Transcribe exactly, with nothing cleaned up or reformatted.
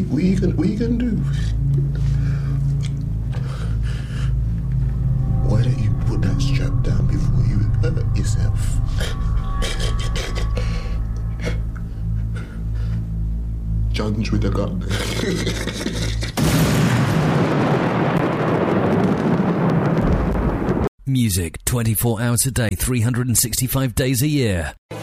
what you gonna, what you gonna do? Why don't you put that strap down before you hurt yourself? Judge with a gun. Music twenty-four hours a day, three hundred sixty-five days a year.